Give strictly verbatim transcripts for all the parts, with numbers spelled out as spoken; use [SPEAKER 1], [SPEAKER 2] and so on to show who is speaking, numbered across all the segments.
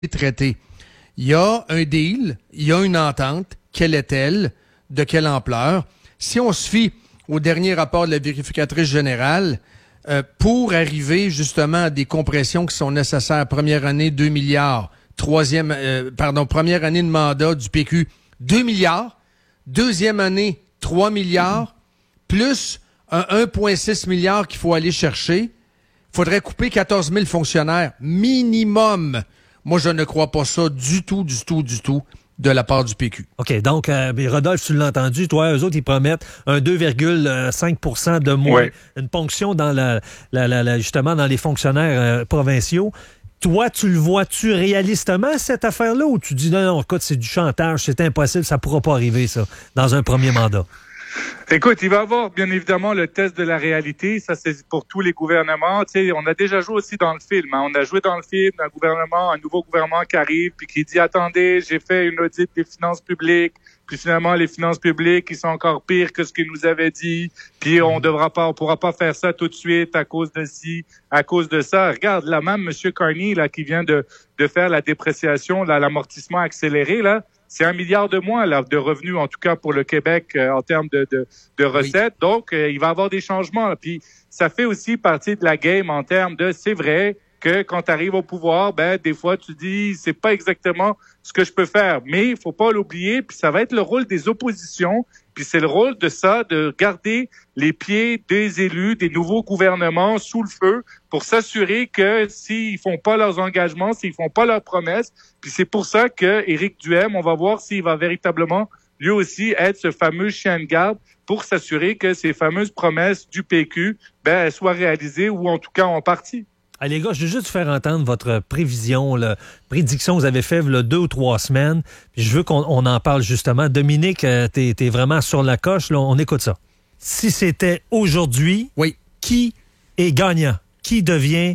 [SPEAKER 1] traité. Il y a un deal, il y a une entente. Quelle est-elle? De quelle ampleur? Si on se fie au dernier rapport de la vérificatrice générale, euh, pour arriver justement à des compressions qui sont nécessaires, première année, deux milliards. Troisième, euh, pardon, première année de mandat du P Q, deux milliards. Deuxième année, trois milliards. Plus un un virgule six milliard qu'il faut aller chercher. Il faudrait couper quatorze mille fonctionnaires. Minimum. Moi, je ne crois pas ça du tout, du tout, du tout de la part du P Q.
[SPEAKER 2] OK, donc, euh, Rodolphe, tu l'as entendu, toi, eux autres, ils promettent un deux virgule cinq pour cent de moins, ouais. Une ponction dans la, la, la, la, justement dans les fonctionnaires euh, provinciaux. Toi, tu le vois-tu réalistement, cette affaire-là, ou tu dis, non, non, écoute, c'est du chantage, c'est impossible, ça ne pourra pas arriver, ça, dans un premier mandat?
[SPEAKER 3] Écoute, il va y avoir bien évidemment le test de la réalité. Ça, c'est pour tous les gouvernements. Tu sais, on a déjà joué aussi dans le film. Hein. On a joué dans le film un gouvernement, un nouveau gouvernement qui arrive puis qui dit, attendez, j'ai fait une audit des finances publiques. Puis finalement, les finances publiques, ils sont encore pires que ce qu'ils nous avaient dit. Puis on devra pas, on pourra pas faire ça tout de suite à cause de ci, à cause de ça. Regarde, là même, M. Carney, là, qui vient de, de faire la dépréciation, là, l'amortissement accéléré, là. C'est un milliard de moins là, de revenus, en tout cas pour le Québec, euh, en termes de, de, de recettes. Oui. Donc, euh, il va y avoir des changements. Là. Puis, ça fait aussi partie de la game en termes de, c'est vrai que quand tu arrives au pouvoir, ben des fois, tu dis, c'est pas exactement ce que je peux faire. Mais il faut pas l'oublier, puis ça va être le rôle des oppositions. Puis c'est le rôle de ça, de garder les pieds des élus, des nouveaux gouvernements sous le feu pour s'assurer que s'ils font pas leurs engagements, s'ils font pas leurs promesses, puis c'est pour ça que Éric Duhaime, on va voir s'il va véritablement lui aussi être ce fameux chien de garde pour s'assurer que ces fameuses promesses du P Q, ben, elles soient réalisées ou en tout cas en partie.
[SPEAKER 2] Ah, les gars, je veux juste faire entendre votre prévision, la prédiction que vous avez faite il y a deux ou trois semaines. Puis je veux qu'on on en parle justement. Dominique, euh, t'es, t'es vraiment sur la coche. Là, on écoute ça. Si c'était aujourd'hui,
[SPEAKER 1] oui.
[SPEAKER 2] Qui est gagnant? Qui devient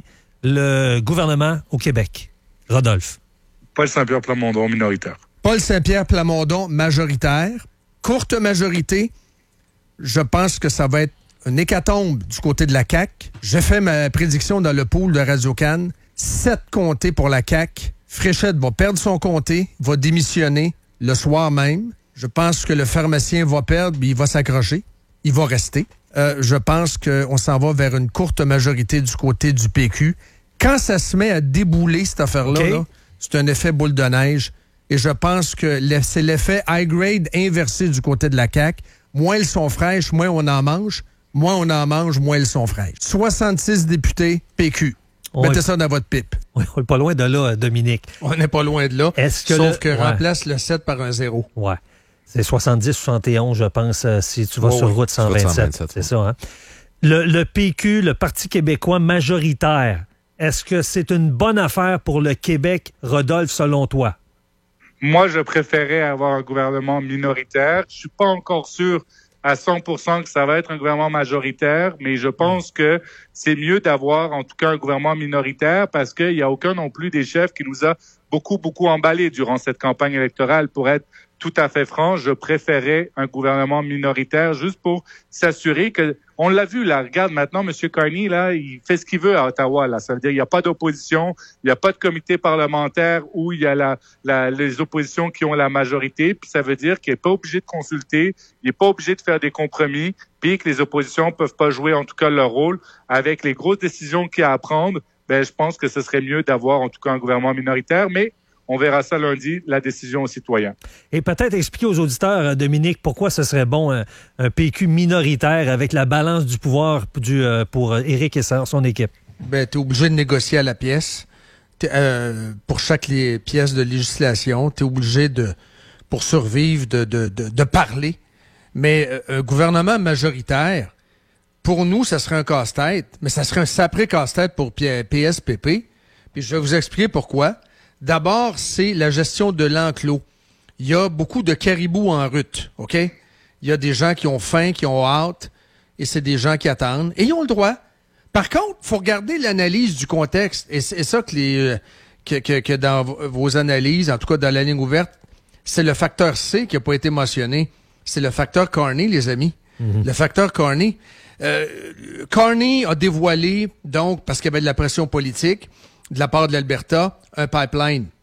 [SPEAKER 2] le gouvernement au Québec? Rodolphe.
[SPEAKER 3] Paul Saint-Pierre Plamondon, minoritaire.
[SPEAKER 1] Paul Saint-Pierre Plamondon, majoritaire. Courte majorité. Je pense que ça va être une hécatombe du côté de la C A Q. J'ai fait ma prédiction dans le pool de Radio-Can. Sept comtés pour la C A Q. Fréchette va perdre son comté, va démissionner le soir même. Je pense que le pharmacien va perdre, mais il va s'accrocher. Il va rester. Euh, je pense qu'on s'en va vers une courte majorité du côté du P Q. Quand ça se met à débouler, cette affaire-là, okay. là, c'est un effet boule de neige. Et je pense que c'est l'effet high grade inversé du côté de la C A Q. Moins elles sont fraîches, moins on en mange. Moins on en mange, moins elles sont fraîches. soixante-six députés P Q. On Mettez est... ça dans votre pipe.
[SPEAKER 2] Oui, on n'est pas loin de là, Dominique.
[SPEAKER 1] On n'est pas loin de là. Est-ce que sauf le... que ouais. remplace le sept par un zéro.
[SPEAKER 2] Ouais. C'est soixante-dix soixante et onze, je pense, si tu vas oh, sur route cent vingt-sept. cent vingt-sept c'est ça, hein? Le, le P Q, le Parti québécois majoritaire, est-ce que c'est une bonne affaire pour le Québec, Rodolphe, selon toi?
[SPEAKER 3] Moi, je préférais avoir un gouvernement minoritaire. Je suis pas encore sûr à cent pour cent que ça va être un gouvernement majoritaire, mais je pense que c'est mieux d'avoir en tout cas un gouvernement minoritaire parce qu'il n'y a aucun non plus des chefs qui nous a beaucoup, beaucoup emballé durant cette campagne électorale. Pour être tout à fait franc, je préférais un gouvernement minoritaire juste pour s'assurer que, on l'a vu là, regarde maintenant, M. Carney, là, il fait ce qu'il veut à Ottawa, là. Ça veut dire qu'il n'y a pas d'opposition, il n'y a pas de comité parlementaire où il y a la, la, les oppositions qui ont la majorité, puis ça veut dire qu'il n'est pas obligé de consulter, il n'est pas obligé de faire des compromis, puis que les oppositions peuvent pas jouer en tout cas leur rôle avec les grosses décisions qu'il y a à prendre. Ben, je pense que ce serait mieux d'avoir en tout cas un gouvernement minoritaire, mais on verra ça lundi, la décision aux citoyens.
[SPEAKER 2] Et peut-être expliquer aux auditeurs, Dominique, pourquoi ce serait bon un, un P Q minoritaire avec la balance du pouvoir du, euh, pour Éric et son équipe.
[SPEAKER 1] Ben, tu es obligé de négocier à la pièce. Euh, pour chaque les pièce de législation, tu es obligé de, pour survivre, de, de, de, de parler. Mais euh, un gouvernement majoritaire, pour nous, ça serait un casse-tête, mais ça serait un sapré casse-tête pour P S P P. Puis je vais vous expliquer pourquoi. D'abord, c'est la gestion de l'enclos. Il y a beaucoup de caribous en route, OK? Il y a des gens qui ont faim, qui ont hâte, et c'est des gens qui attendent, et ils ont le droit. Par contre, il faut regarder l'analyse du contexte, et c'est ça que, les, euh, que, que, que dans vos analyses, en tout cas dans la ligne ouverte, c'est le facteur C qui n'a pas été mentionné. C'est le facteur Carney, les amis. Mm-hmm. Le facteur Carney. Euh, Carney a dévoilé, donc, parce qu'il y avait de la pression politique, de la part de l'Alberta, un pipeline.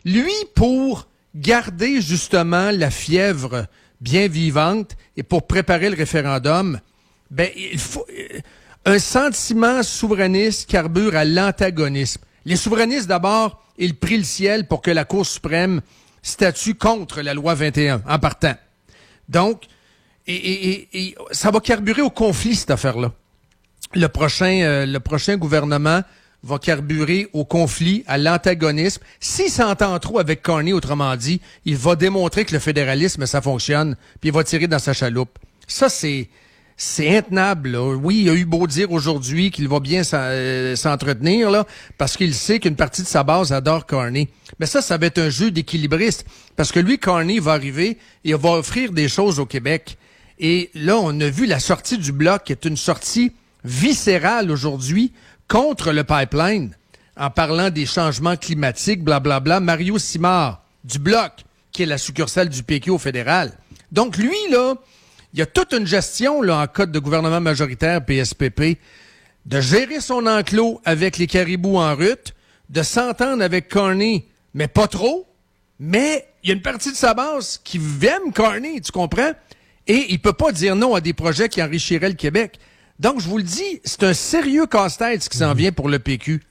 [SPEAKER 1] Lui, pour garder justement la fièvre bien vivante et pour préparer le référendum, ben il faut un sentiment souverainiste carbure à l'antagonisme. Les souverainistes, d'abord, ils prient le ciel pour que la Cour suprême statue contre la loi vingt et un, en partant. Donc, et, et, et, et ça va carburer au conflit, cette affaire-là. Le prochain, euh, le prochain gouvernement va carburer au conflit, à l'antagonisme. S'il s'entend trop avec Carney, autrement dit, il va démontrer que le fédéralisme, ça fonctionne, puis il va tirer dans sa chaloupe. Ça, c'est... C'est intenable, là. Oui, il a eu beau dire aujourd'hui qu'il va bien s'entretenir, là, parce qu'il sait qu'une partie de sa base adore Carney. Mais ça, ça va être un jeu d'équilibriste. Parce que lui, Carney va arriver et il va offrir des choses au Québec. Et là, on a vu la sortie du Bloc, qui est une sortie viscérale aujourd'hui contre le pipeline, en parlant des changements climatiques, blablabla. Mario Simard, du Bloc, qui est la succursale du P Q au fédéral. Donc, lui, là, il y a toute une gestion là en cas de gouvernement majoritaire P S P P, de gérer son enclos avec les caribous en rut, de s'entendre avec Carney, mais pas trop. Mais il y a une partie de sa base qui aime Carney, tu comprends? Et il peut pas dire non à des projets qui enrichiraient le Québec. Donc, je vous le dis, c'est un sérieux casse-tête qui s'en vient pour le P Q.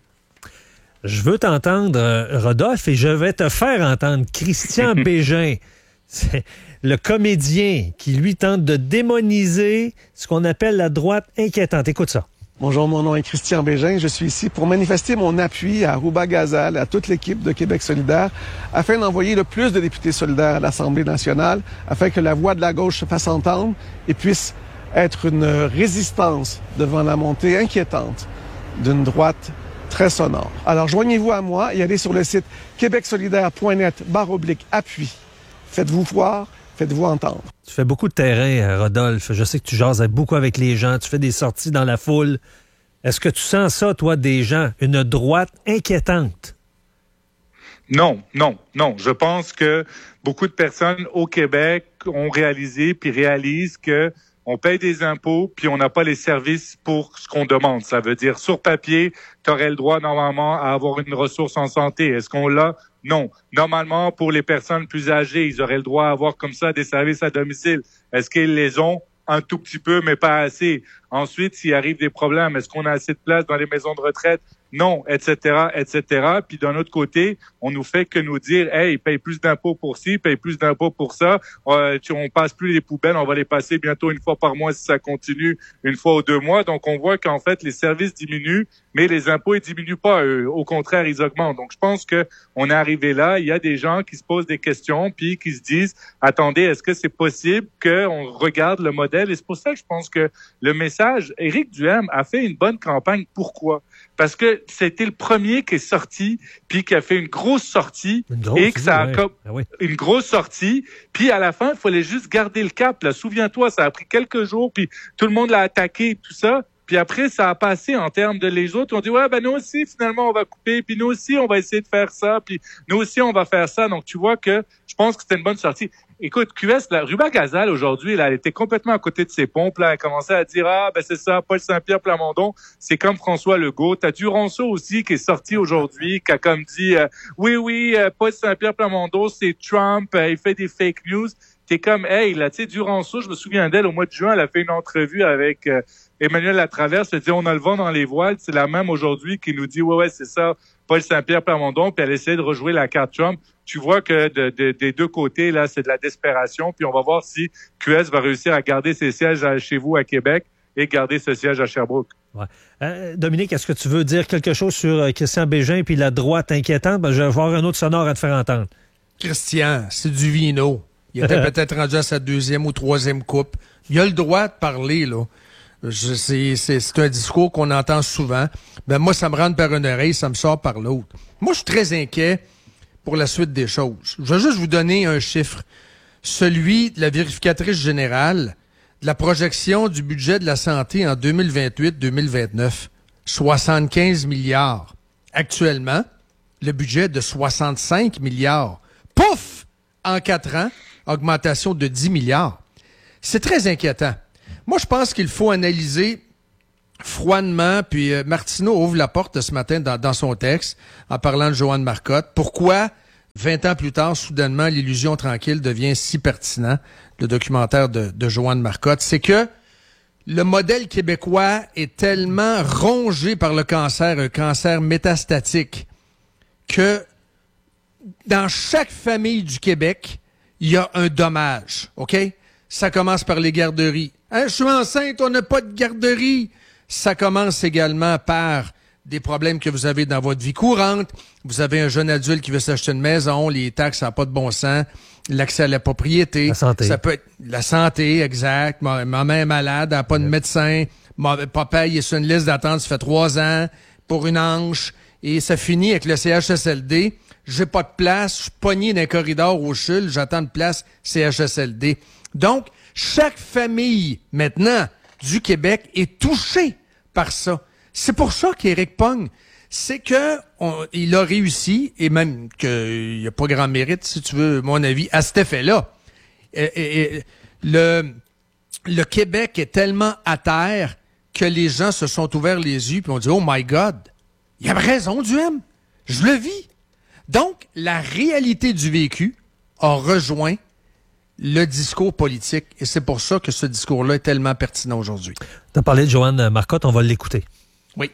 [SPEAKER 2] Je veux t'entendre, euh, Rodolphe, et je vais te faire entendre Christian Bégin. C'est le comédien qui, lui, tente de démoniser ce qu'on appelle la droite inquiétante. Écoute ça.
[SPEAKER 4] Bonjour, mon nom est Christian Bégin. Je suis ici pour manifester mon appui à Rouba Ghazal, à toute l'équipe de Québec solidaire, afin d'envoyer le plus de députés solidaires à l'Assemblée nationale, afin que la voix de la gauche se fasse entendre et puisse être une résistance devant la montée inquiétante d'une droite très sonore. Alors, joignez-vous à moi et allez sur le site québecsolidaire.net barre oblique appui. Faites-vous voir, faites-vous entendre.
[SPEAKER 2] Tu fais beaucoup de terrain, Rodolphe. Je sais que tu jases beaucoup avec les gens. Tu fais des sorties dans la foule. Est-ce que tu sens ça, toi, des gens? Une droite inquiétante?
[SPEAKER 3] Non, non, non. Je pense que beaucoup de personnes au Québec ont réalisé puis réalisent que on paye des impôts, puis on n'a pas les services pour ce qu'on demande. Ça veut dire, sur papier, tu aurais le droit, normalement, à avoir une ressource en santé. Est-ce qu'on l'a? Non. Normalement, pour les personnes plus âgées, ils auraient le droit à avoir comme ça des services à domicile. Est-ce qu'ils les ont? Un tout petit peu, mais pas assez. Ensuite, s'il arrive des problèmes, est-ce qu'on a assez de place dans les maisons de retraite? Non, et cetera, et cetera. Puis d'un autre côté, on nous fait que nous dire, hey, paye plus d'impôts pour ci, paye plus d'impôts pour ça. Euh, on passe plus les poubelles, on va les passer bientôt une fois par mois si ça continue, une fois ou deux mois. Donc on voit qu'en fait les services diminuent, mais les impôts ils diminuent pas. Eux. Au contraire, ils augmentent. Donc je pense que on est arrivé là. Il y a des gens qui se posent des questions puis qui se disent, attendez, est-ce que c'est possible qu'on regarde le modèle? Et c'est pour ça que je pense que le message, Éric Duhaime a fait une bonne campagne. Pourquoi? Parce que c'était le premier qui est sorti, puis qui a fait une grosse sortie,
[SPEAKER 2] une grosse,
[SPEAKER 3] et que ça a
[SPEAKER 2] ouais.
[SPEAKER 3] comme
[SPEAKER 2] Ah oui.
[SPEAKER 3] une grosse sortie, puis à la fin, il fallait juste garder le cap. Là, souviens-toi, ça a pris quelques jours, puis tout le monde l'a attaqué, tout ça. Puis après, ça a passé en termes de les autres. On dit, ouais, ben nous aussi, finalement, on va couper. Puis nous aussi, on va essayer de faire ça. Puis nous aussi, on va faire ça. Donc, tu vois que je pense que c'était une bonne sortie. Écoute, Q S, la Rouba Ghazal, aujourd'hui, là, elle était complètement à côté de ses pompes. Là, elle commençait à dire, ah, ben c'est ça, Paul Saint-Pierre Plamondon, c'est comme François Legault. T'as Duranceau aussi qui est sorti aujourd'hui, qui a comme dit, euh, oui, oui, euh, Paul Saint-Pierre Plamondon, c'est Trump, euh, il fait des fake news. T'es comme, hey, là, tu sais, Duranceau, je me souviens d'elle, au mois de juin, elle a fait une entrevue avec euh, Emmanuel Latraverse, elle dit, on a le vent dans les voiles. C'est la même aujourd'hui qui nous dit, ouais, ouais, c'est ça, Paul Saint-Pierre Plamondon, puis elle essaie de rejouer la carte Trump. Tu vois que de, de, des deux côtés, là, c'est de la desperation. Puis on va voir si Q S va réussir à garder ses sièges à, chez vous à Québec et garder ce siège à Sherbrooke.
[SPEAKER 2] Ouais. Euh, Dominique, est-ce que tu veux dire quelque chose sur euh, Christian Bégin puis la droite inquiétante? Ben, je vais avoir un autre sonore à te faire entendre.
[SPEAKER 1] Christian, c'est du vino. Il était peut-être rendu à sa deuxième ou troisième coupe. Il a le droit de parler, là. Je, c'est, c'est, c'est un discours qu'on entend souvent. Ben, moi, ça me rentre par une oreille, ça me sort par l'autre. Moi, je suis très inquiet pour la suite des choses. Je vais juste vous donner un chiffre. Celui de la vérificatrice générale de la projection du budget de la santé en deux mille vingt-huit deux mille vingt-neuf. soixante-quinze milliards. Actuellement, le budget est de soixante-cinq milliards. Pouf! En quatre ans, augmentation de dix milliards. C'est très inquiétant. Moi, je pense qu'il faut analyser froidement, puis euh, Martineau ouvre la porte ce matin dans, dans son texte en parlant de Joanne Marcotte. Pourquoi vingt ans plus tard, soudainement, l'illusion tranquille devient si pertinent, le documentaire de, de Joanne Marcotte, c'est que le modèle québécois est tellement rongé par le cancer, un cancer métastatique, que dans chaque famille du Québec, il y a un dommage, OK? Ça commence par les garderies. Hein, je suis enceinte, on n'a pas de garderie. Ça commence également par des problèmes que vous avez dans votre vie courante. Vous avez un jeune adulte qui veut s'acheter une maison, les taxes, ça n'a pas de bon sens. L'accès à la propriété.
[SPEAKER 2] La santé.
[SPEAKER 1] Ça peut être la santé, exact. Maman est malade, elle n'a pas de médecin. Papa, il est sur une liste d'attente, ça fait trois ans pour une hanche. Et ça finit avec le C H S L D. J'ai pas de place, je suis pogné dans un corridor au C H U L, j'attends une place C H S L D. Donc, chaque famille, maintenant, du Québec est touchée par ça. C'est pour ça qu'Éric Pogne, c'est que on, il a réussi, et même qu'il n'y a pas grand mérite, si tu veux, mon avis, à cet effet-là. Et, et, et, le, le Québec est tellement à terre que les gens se sont ouverts les yeux et ont dit « Oh my God, il avait raison, Duhem, je le vis ». Donc, la réalité du vécu a rejoint le discours politique, et c'est pour ça que ce discours-là est tellement pertinent aujourd'hui.
[SPEAKER 2] Tu as parlé de Joanne Marcotte, on va l'écouter.
[SPEAKER 1] Oui.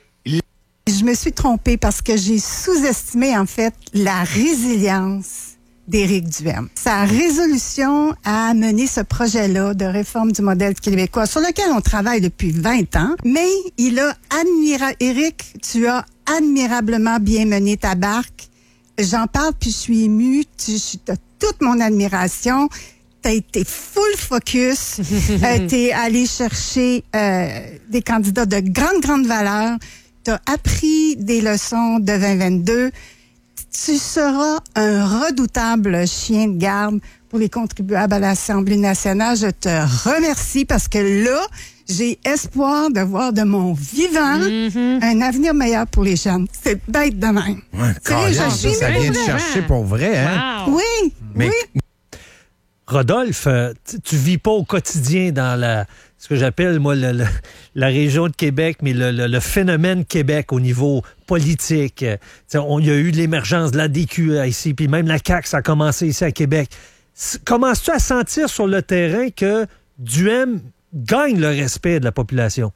[SPEAKER 5] Je me suis trompée parce que j'ai sous-estimé, en fait, la résilience d'Éric Duhem. Sa résolution à mener ce projet-là de réforme du modèle québécois, sur lequel on travaille depuis vingt ans, mais il a admirablement... Éric, tu as admirablement bien mené ta barque. J'en parle puis je suis émue. Tu as toute mon admiration. T'as été full focus. euh, t'es allé chercher euh, des candidats de grande, grande valeur. T'as appris des leçons de vingt vingt-deux. Tu seras un redoutable chien de garde pour les contribuables à l'Assemblée nationale. Je te remercie parce que là, j'ai espoir de voir de mon vivant mm-hmm. un avenir meilleur pour les jeunes. C'est bête de même.
[SPEAKER 6] Ouais,
[SPEAKER 5] c'est
[SPEAKER 6] je suis ça vient de chercher pour vrai, hein?
[SPEAKER 5] Wow. Oui,
[SPEAKER 6] Mais...
[SPEAKER 5] oui.
[SPEAKER 2] Rodolphe, tu, tu vis pas au quotidien dans la ce que j'appelle, moi, le, le, la région de Québec, mais le, le, le phénomène Québec au niveau politique. On, il y a eu l'émergence de l'A D Q ici, puis même la C A Q, ça a commencé ici à Québec. Commences-tu à sentir sur le terrain que Duhem gagne le respect de la population?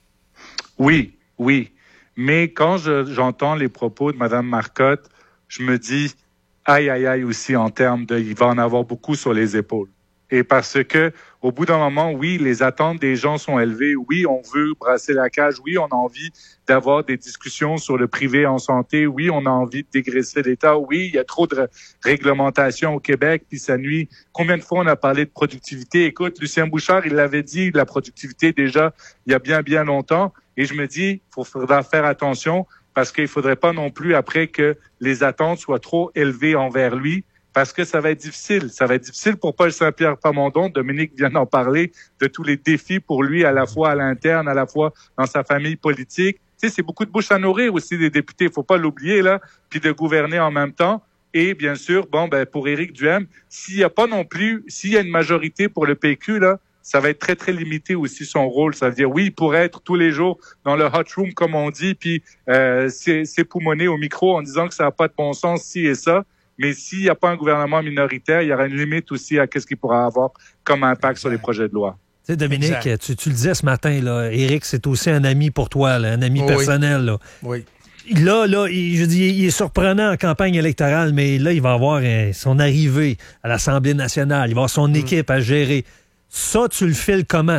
[SPEAKER 3] Oui, oui. Mais quand je, j'entends les propos de Mme Marcotte, je me dis, aïe, aïe, aïe aussi en termes de, il va en avoir beaucoup sur les épaules. Et parce que, au bout d'un moment, oui, les attentes des gens sont élevées. Oui, on veut brasser la cage. Oui, on a envie d'avoir des discussions sur le privé en santé. Oui, on a envie de dégraisser l'État. Oui, il y a trop de réglementation au Québec, puis ça nuit. Combien de fois on a parlé de productivité? Écoute, Lucien Bouchard, il l'avait dit, la productivité déjà, il y a bien, bien longtemps. Et je me dis, il faudra faire attention parce qu'il faudrait pas non plus après que les attentes soient trop élevées envers lui. Parce que ça va être difficile. Ça va être difficile pour Paul Saint-Pierre Plamondon. Dominique vient d'en parler, de tous les défis pour lui, à la fois à l'interne, à la fois dans sa famille politique. Tu sais, c'est beaucoup de bouches à nourrir aussi des députés. Il faut pas l'oublier, là. Puis de gouverner en même temps. Et bien sûr, bon, ben, pour Éric Duhem, s'il y a pas non plus, s'il y a une majorité pour le P Q, là, ça va être très, très limité aussi son rôle. Ça veut dire, oui, il pourrait être tous les jours dans le hot room, comme on dit, puis euh, s'époumoner au micro en disant que ça n'a pas de bon sens, ci et ça. Mais s'il n'y a pas un gouvernement minoritaire, il y aura une limite aussi à ce qu'il pourra avoir comme impact sur les projets de loi.
[SPEAKER 2] Tu sais, Dominique, tu, tu le disais ce matin, là, Éric, c'est aussi un ami pour toi, là, un ami oui. personnel. Là.
[SPEAKER 1] Oui.
[SPEAKER 2] Là, là, il, je dis, il est surprenant en campagne électorale, mais là, il va avoir un, son arrivée à l'Assemblée nationale. Il va avoir son mmh. équipe à gérer. Ça, tu le files comment?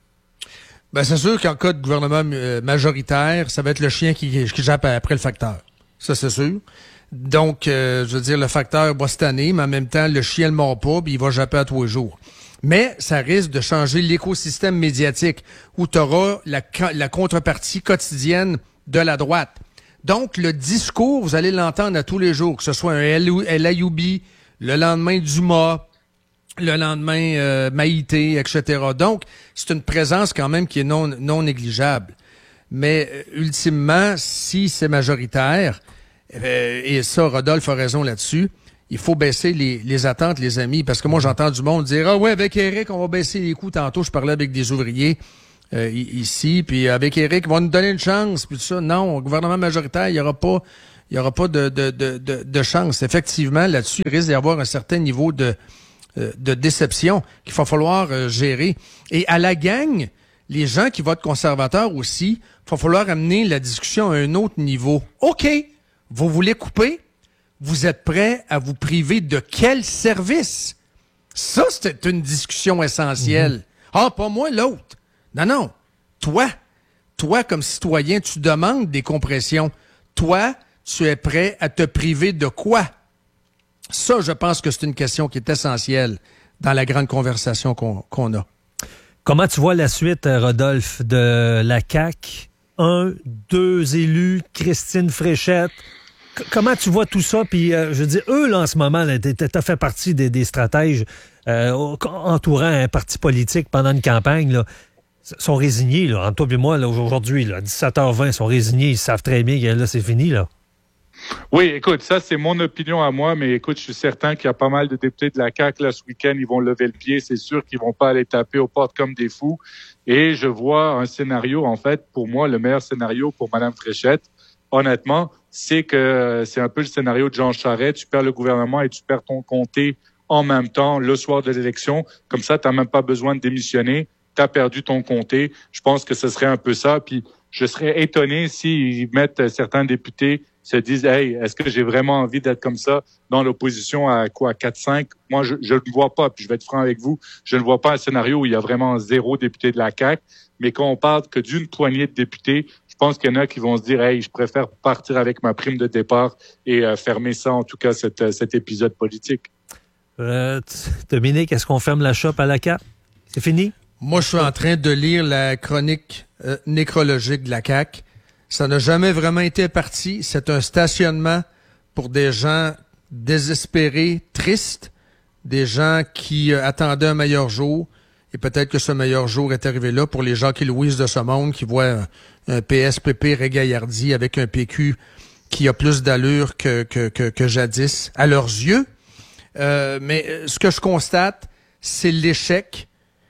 [SPEAKER 1] Ben, c'est sûr qu'en cas de gouvernement majoritaire, ça va être le chien qui, qui jappe après le facteur. Ça, c'est sûr. Donc, euh, je veux dire, le facteur va cette année, mais en même temps, le chien ne le mord pas, puis il va japper à tous les jours. Mais ça risque de changer l'écosystème médiatique où tu auras la, la contrepartie quotidienne de la droite. Donc, le discours, vous allez l'entendre à tous les jours, que ce soit un L A U B, le lendemain Dumas, le lendemain euh, Maïté, et cetera. Donc, c'est une présence quand même qui est non, non négligeable. Mais, euh, ultimement, si c'est majoritaire... Euh, et ça, Rodolphe a raison là-dessus. Il faut baisser les, les attentes, les amis, parce que moi, j'entends du monde dire « Ah ouais, avec Éric, on va baisser les coûts. » Tantôt, je parlais avec des ouvriers euh, ici, puis avec Éric, ils vont nous donner une chance, puis tout ça. Non, au gouvernement majoritaire, il n'y aura pas... il n'y aura pas de, de, de, de, de chance. Effectivement, là-dessus, il risque d'y avoir un certain niveau de, de déception qu'il va falloir euh, gérer. Et à la gang, les gens qui votent conservateurs aussi, il va falloir amener la discussion à un autre niveau. OK, vous voulez couper? Vous êtes prêts à vous priver de quel service? Ça, c'est une discussion essentielle. Mmh. Ah, pas moi, l'autre. Non, non. Toi, toi, comme citoyen, tu demandes des compressions. Toi, tu es prêt à te priver de quoi? Ça, je pense que c'est une question qui est essentielle dans la grande conversation qu'on, qu'on a.
[SPEAKER 2] Comment tu vois la suite, Rodolphe, de la C A Q? Un, deux élus, Christine Fréchette. C- comment tu vois tout ça? Puis, euh, je veux dire, eux, là, en ce moment, tu as fait partie des, des stratèges euh, entourant un parti politique pendant une campagne, là. Sont résignés, là, entre toi et moi, là, aujourd'hui, là, à dix-sept heures vingt, ils sont résignés, ils savent très bien que là, c'est fini, là.
[SPEAKER 3] Oui, écoute, ça, c'est mon opinion à moi, mais écoute, je suis certain qu'il y a pas mal de députés de la C A Q, là, ce week-end, ils vont lever le pied, c'est sûr qu'ils vont pas aller taper aux portes comme des fous. Et je vois un scénario, en fait, pour moi, le meilleur scénario pour Mme Fréchette, honnêtement, c'est que c'est un peu le scénario de Jean Charest, tu perds le gouvernement et tu perds ton comté en même temps, le soir de l'élection, comme ça, tu n'as même pas besoin de démissionner. Tu as perdu ton comté. Je pense que ce serait un peu ça. Puis je serais étonné s'ils mettent certains députés se disent « Hey, est-ce que j'ai vraiment envie d'être comme ça dans l'opposition à quoi, quatre cinq? » Moi, je, je ne vois pas, puis je vais être franc avec vous, je ne vois pas un scénario où il y a vraiment zéro député de la C A Q. Mais quand on parle que d'une poignée de députés, je pense qu'il y en a qui vont se dire « Hey, je préfère partir avec ma prime de départ et euh, fermer ça, en tout cas, cet, cet épisode politique.
[SPEAKER 2] Euh, » Dominique, est-ce qu'on ferme la shop à la C A Q? C'est fini?
[SPEAKER 1] Moi, je suis en train de lire la chronique euh, nécrologique de la C A Q. Ça n'a jamais vraiment été parti. C'est un stationnement pour des gens désespérés, tristes, des gens qui euh, attendaient un meilleur jour. Et peut-être que ce meilleur jour est arrivé là pour les Jacques-Louise de ce monde qui voient un, un P S P P régaillardi avec un P Q qui a plus d'allure que, que, que, que jadis à leurs yeux. Euh, mais ce que je constate, c'est l'échec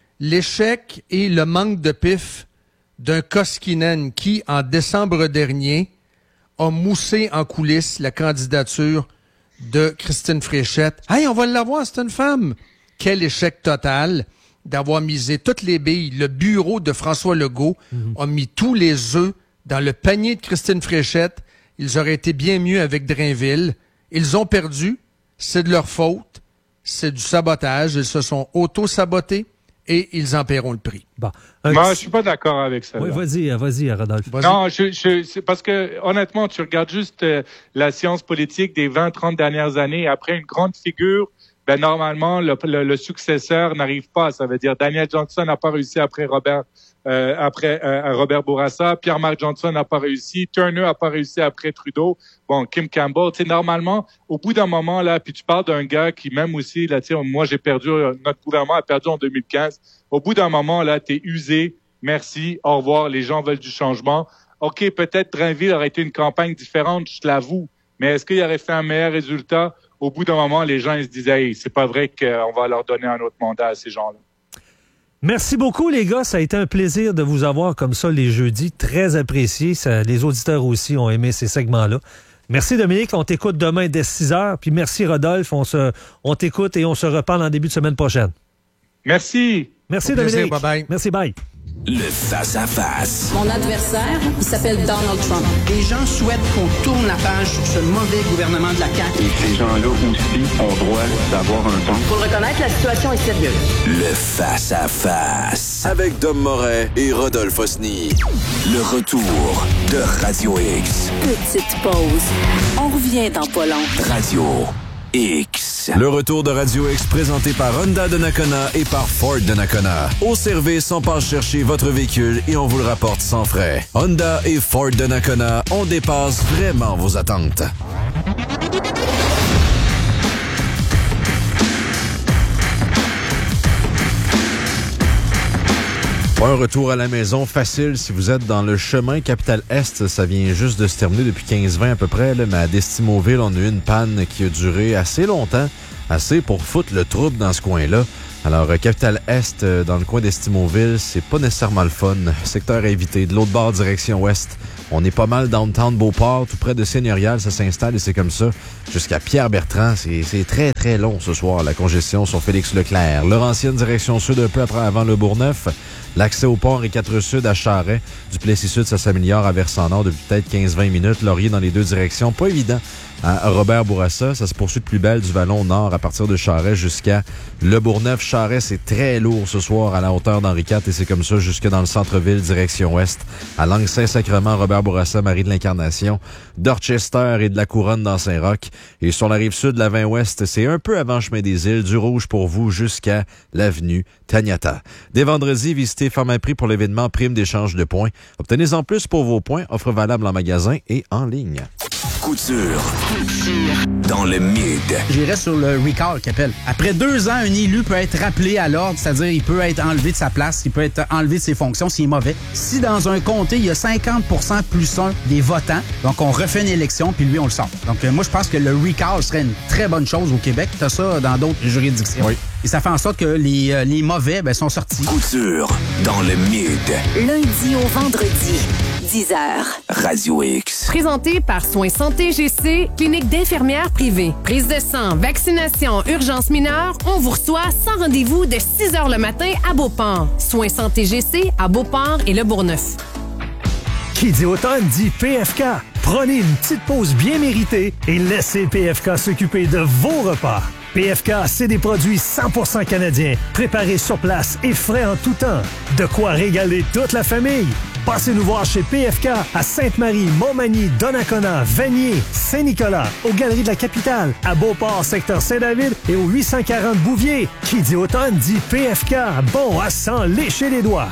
[SPEAKER 1] L'échec et le manque de pif d'un Koskinen qui, en décembre dernier, a moussé en coulisses la candidature de Christine Fréchette. « Hey, on va l'avoir, c'est une femme! » Quel échec total d'avoir misé toutes les billes. Le bureau de François Legault mm-hmm. a mis tous les œufs dans le panier de Christine Fréchette. Ils auraient été bien mieux avec Drainville. Ils ont perdu. C'est de leur faute. C'est du sabotage. Ils se sont auto-sabotés. Et ils en paieront le prix.
[SPEAKER 3] Bon. Un... Moi, je suis pas d'accord avec ça.
[SPEAKER 2] Oui, là. vas-y, vas-y, Rodolphe. Vas-y.
[SPEAKER 3] Non, je, je, c'est parce que, honnêtement, tu regardes juste euh, la science politique des vingt trente dernières années. Après une grande figure, ben, normalement, le, le, le successeur n'arrive pas. Ça veut dire Daniel Johnson n'a pas réussi après Robert, euh, après euh, Robert Bourassa. Pierre-Marc Johnson n'a pas réussi. Turner n'a pas réussi après Trudeau. Bon, Kim Campbell. Tu sais, normalement, au bout d'un moment, là, puis tu parles d'un gars qui, même aussi, là, tu sais, moi, j'ai perdu, notre gouvernement a perdu en deux mille quinze. Au bout d'un moment, là, t'es usé. Merci. Au revoir. Les gens veulent du changement. OK, peut-être Drainville aurait été une campagne différente, je te l'avoue. Mais est-ce qu'il aurait fait un meilleur résultat? Au bout d'un moment, les gens ils se disaient hey, c'est pas vrai qu'on va leur donner un autre mandat à ces gens-là.
[SPEAKER 2] Merci beaucoup, les gars. Ça a été un plaisir de vous avoir comme ça les jeudis. Très apprécié. Ça, les auditeurs aussi ont aimé ces segments-là. Merci, Dominique. On t'écoute demain dès six heures. Puis merci, Rodolphe. On, se, on t'écoute et on se reparle en début de semaine prochaine.
[SPEAKER 3] Merci.
[SPEAKER 2] Merci,
[SPEAKER 1] Au
[SPEAKER 2] Dominique.
[SPEAKER 1] Plaisir, bye bye.
[SPEAKER 2] Merci, bye.
[SPEAKER 7] Le face-à-face.
[SPEAKER 8] Mon adversaire, il s'appelle Donald Trump.
[SPEAKER 9] Les gens souhaitent qu'on tourne la page sur ce mauvais gouvernement de la C A Q.
[SPEAKER 10] Et ces gens-là aussi ont droit d'avoir un ton.
[SPEAKER 8] Faut le reconnaître, la situation est sérieuse.
[SPEAKER 7] Le face-à-face. Avec Dom Moret et Rodolphe Osny. Le retour de Radio X.
[SPEAKER 11] Petite pause. On revient dans pas long.
[SPEAKER 7] Radio X. Le retour de Radio X présenté par Honda de Nakona et par Ford de Nakona. Au service, on passe chercher votre véhicule et on vous le rapporte sans frais. Honda et Ford de Nakona, on dépasse vraiment vos attentes.
[SPEAKER 6] Un retour à la maison facile si vous êtes dans le chemin Capitale-Est. Ça vient juste de se terminer depuis quinze vingt à peu près. Là, mais à Destimoville, on a eu une panne qui a duré assez longtemps. Assez pour foutre le trouble dans ce coin-là. Alors, Capitale-Est, dans le coin d'Estimoville, c'est pas nécessairement le fun. Secteur évité. De l'autre bord, direction ouest, On est pas mal downtown Beauport, tout près de Seigneurial, ça s'installe et c'est comme ça jusqu'à Pierre-Bertrand. C'est, c'est très, très long ce soir, la congestion sur Félix-Leclerc. Laurentienne, direction sud, un peu après avant le Bourgneuf. L'accès au port et quatre sud à Charest. Du Plessis-Sud, ça s'améliore à Versant-Nord depuis peut-être quinze à vingt minutes. Laurier dans les deux directions. Pas évident à Robert-Bourassa. Ça se poursuit de plus belle du Vallon Nord à partir de Charest jusqu'à Le Bourgneuf. Charest, c'est très lourd ce soir à la hauteur d'Henri quatre et c'est comme ça jusque dans le centre-ville, direction ouest. À Langue-Saint-Sacrement, Robert-Bourassa, Marie de l'Incarnation, Dorchester et de la Couronne dans Saint-Roch. Et sur la rive sud, la vingt ouest, c'est un peu avant Chemin des Îles, du Rouge pour vous jusqu'à l'avenue Taniata. Dès vendredi, visitez Pharmaprix pour l'événement Prime d'échange de points. Obtenez-en plus pour vos points. Offre valable en magasin et en ligne.
[SPEAKER 7] Couture. Couture. Dans le mid.
[SPEAKER 12] J'irais sur le recall qu'il appelle. Après deux ans, un élu peut être rappelé à l'ordre, c'est-à-dire il peut être enlevé de sa place, il peut être enlevé de ses fonctions s'il est mauvais. Si dans un comté, il y a cinquante pour cent plus un des votants, donc on refait une élection, puis lui, on le sort. Donc euh, moi, je pense que le recall serait une très bonne chose au Québec. T'as ça dans d'autres juridictions. Oui. Et ça fait en sorte que les, euh, les mauvais ben, sont sortis.
[SPEAKER 7] Couture. Dans le mid.
[SPEAKER 11] Lundi au vendredi. dix heures.
[SPEAKER 7] Radio X.
[SPEAKER 13] Présenté par Soins Santé G C, clinique d'infirmières privée. Prise de sang, vaccination, urgence mineure, on vous reçoit sans rendez-vous de six heures le matin à Beauport. Soins Santé G C à Beauport et Le Bourgneuf.
[SPEAKER 2] Qui dit automne dit P F K. Prenez une petite pause bien méritée et laissez P F K s'occuper de vos repas. P F K, c'est des produits cent pour cent canadiens, préparés sur place et frais en tout temps. De quoi régaler toute la famille. Passez nous voir chez P F K à Sainte-Marie, Montmagny, Donnacona, Vanier, Saint-Nicolas, aux Galeries de la Capitale, à Beauport, secteur Saint-David et au huit cent quarante Bouvier. Qui dit automne dit P F K. Bon à s'en lécher les doigts.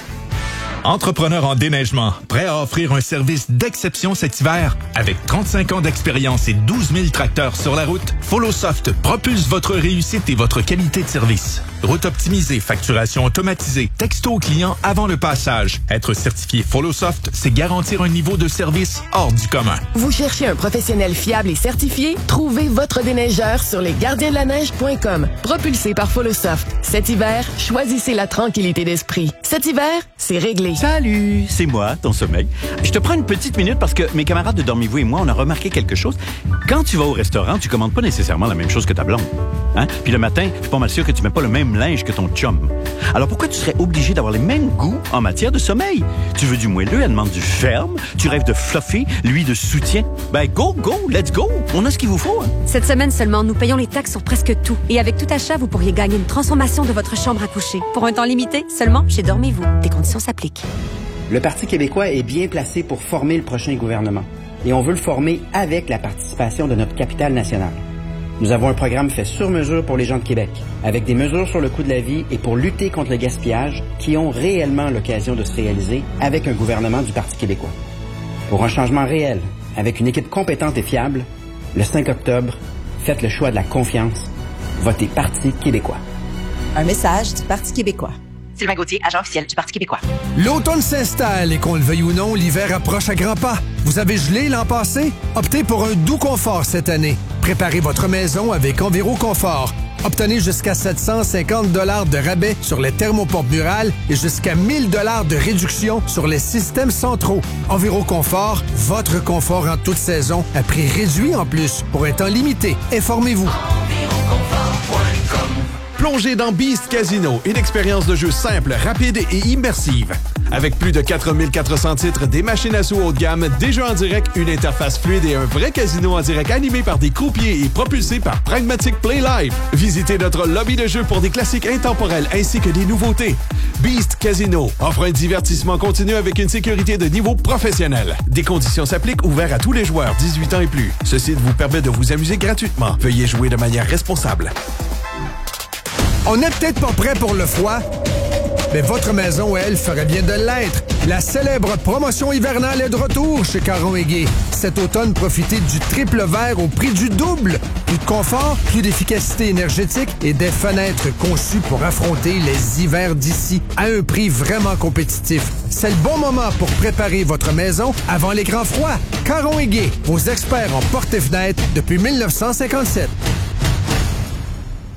[SPEAKER 14] Entrepreneur en déneigement, prêt à offrir un service d'exception cet hiver? Avec trente-cinq ans d'expérience et douze mille tracteurs sur la route, FollowSoft propulse votre réussite et votre qualité de service. Route optimisée, facturation automatisée, texto au client avant le passage. Être certifié FollowSoft, c'est garantir un niveau de service hors du commun.
[SPEAKER 15] Vous cherchez un professionnel fiable et certifié? Trouvez votre déneigeur sur lesgardiensdelaneige point com. Propulsé par FollowSoft. Cet hiver, choisissez la tranquillité d'esprit. Cet hiver, c'est réglé.
[SPEAKER 16] Salut, c'est moi, ton sommeil. Je te prends une petite minute parce que mes camarades de Dormez-vous et moi, on a remarqué quelque chose. Quand tu vas au restaurant, tu commandes pas nécessairement la même chose que ta blonde. Hein? Puis le matin, je suis pas mal sûr que tu mets pas le même linge que ton chum. Alors pourquoi tu serais obligé d'avoir les mêmes goûts en matière de sommeil? Tu veux du moelleux, elle demande du ferme. Tu rêves de fluffy, lui de soutien. Ben go, go, let's go. On a ce qu'il vous faut. Hein?
[SPEAKER 17] Cette semaine seulement, nous payons les taxes sur presque tout. Et avec tout achat, vous pourriez gagner une transformation de votre chambre à coucher. Pour un temps limité, seulement chez Dormez-vous. Des conditions s'appliquent.
[SPEAKER 18] Le Parti québécois est bien placé pour former le prochain gouvernement. Et on veut le former avec la participation de notre capitale nationale. Nous avons un programme fait sur mesure pour les gens de Québec, avec des mesures sur le coût de la vie et pour lutter contre le gaspillage qui ont réellement l'occasion de se réaliser avec un gouvernement du Parti québécois. Pour un changement réel, avec une équipe compétente et fiable, le cinq octobre, faites le choix de la confiance. Votez Parti québécois.
[SPEAKER 19] Un message du Parti québécois.
[SPEAKER 20] Sylvain Gauthier, agent officiel du Parti québécois.
[SPEAKER 21] L'automne s'installe et qu'on le veuille ou non, l'hiver approche à grands pas. Vous avez gelé l'an passé? Optez pour un doux confort cette année. Préparez votre maison avec Enviro Confort. Obtenez jusqu'à sept cent cinquante dollars de rabais sur les thermopompes murales et jusqu'à mille dollars de réduction sur les systèmes centraux. Enviro Confort, votre confort en toute saison, à prix réduit en plus, pour un temps limité. Informez-vous.
[SPEAKER 22] Plongez dans Beast Casino, une expérience de jeu simple, rapide et immersive. Avec plus de quatre mille quatre cents titres, des machines à sous haut de gamme, des jeux en direct, une interface fluide et un vrai casino en direct animé par des croupiers et propulsé par Pragmatic Play Live. Visitez notre lobby de jeu pour des classiques intemporels ainsi que des nouveautés. Beast Casino offre un divertissement continu avec une sécurité de niveau professionnel. Des conditions s'appliquent, ouverts à tous les joueurs dix-huit ans et plus. Ce site vous permet de vous amuser gratuitement. Veuillez jouer de manière responsable.
[SPEAKER 21] On n'est peut-être pas prêt pour le froid, mais votre maison, elle, ferait bien de l'être. La célèbre promotion hivernale est de retour chez Caron et Gay. Cet automne, profitez du triple vert au prix du double. Plus de confort, plus d'efficacité énergétique et des fenêtres conçues pour affronter les hivers d'ici à un prix vraiment compétitif. C'est le bon moment pour préparer votre maison avant les grands froids. Caron et Gay, vos experts en portes et fenêtres depuis mille neuf cent cinquante-sept.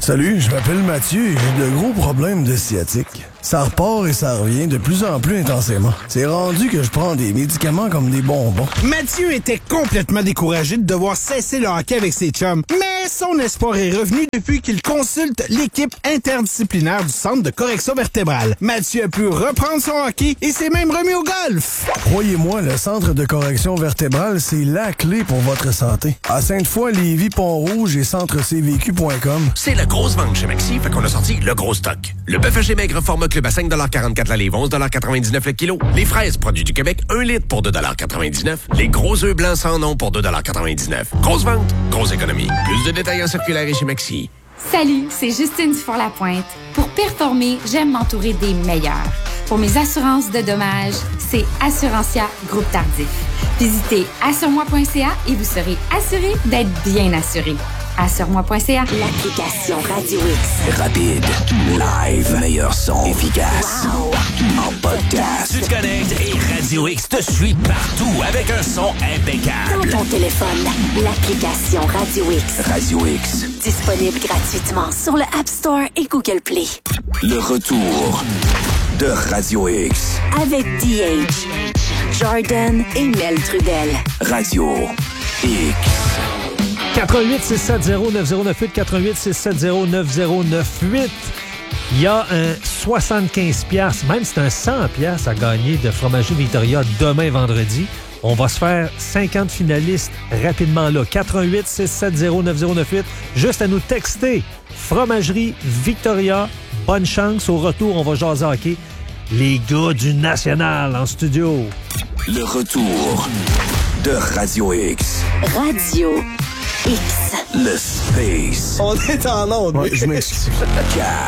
[SPEAKER 4] Salut, je m'appelle Mathieu et j'ai de gros problèmes de sciatique. Ça repart et ça revient de plus en plus intensément. C'est rendu que je prends des médicaments comme des bonbons.
[SPEAKER 5] Mathieu était complètement découragé de devoir cesser le hockey avec ses chums. Mais son espoir est revenu depuis qu'il consulte l'équipe interdisciplinaire du Centre de correction vertébrale. Mathieu a pu reprendre son hockey et s'est même remis au golf.
[SPEAKER 4] Croyez-moi, le Centre de correction vertébrale, c'est la clé pour votre santé. À Sainte-Foy, Lévis, Pont-Rouge et centre c v q point com.
[SPEAKER 23] C'est la grosse vente chez Maxi, fait qu'on a sorti le gros stock. Le bœuf haché maigre format club à cinq quarante-quatre la livre, onze quatre-vingt-dix-neuf le kilo. Les fraises produits du Québec, un litre pour deux quatre-vingt-dix-neuf. Les gros œufs blancs sans nom pour deux quatre-vingt-dix-neuf. Grosse vente, grosse économie. Plus de détails en circulaire et chez Maxi.
[SPEAKER 24] Salut, c'est Justine Dufour-Lapointe. Pour performer, j'aime m'entourer des meilleurs. Pour mes assurances de dommages, c'est Assurantia Groupe Tardif. Visitez assure-moi point c a et vous serez assuré d'être bien assuré. assure-moi point c a.
[SPEAKER 11] L'application Radio X.
[SPEAKER 25] Rapide, live, meilleur son, efficace.
[SPEAKER 11] Wow.
[SPEAKER 25] En podcast. Tu te connectes et Radio X te suit partout avec un son impeccable.
[SPEAKER 11] Dans ton téléphone, l'application Radio X.
[SPEAKER 25] Radio X.
[SPEAKER 11] Disponible gratuitement sur le App Store et Google Play.
[SPEAKER 25] Le retour de Radio X.
[SPEAKER 11] Avec D H, Jordan et Mel Trudel.
[SPEAKER 25] Radio X.
[SPEAKER 2] quatre un huit six sept zéro neuf zéro neuf huit, quatre un huit six sept zéro neuf zéro neuf huit. Il y a un soixante-quinze piastres, même c'est un cent piastres à gagner de Fromagerie Victoria demain vendredi. On va se faire cinquante finalistes rapidement là. quatre un huit six sept zéro neuf zéro neuf huit. Juste à nous texter Fromagerie Victoria. Bonne chance. Au retour, on va jaser hockey. Les gars du National en studio.
[SPEAKER 25] Le retour de Radio X.
[SPEAKER 11] Radio X.
[SPEAKER 25] Le space.
[SPEAKER 5] On est en onde.
[SPEAKER 4] Ouais, je m'excuse.
[SPEAKER 25] Car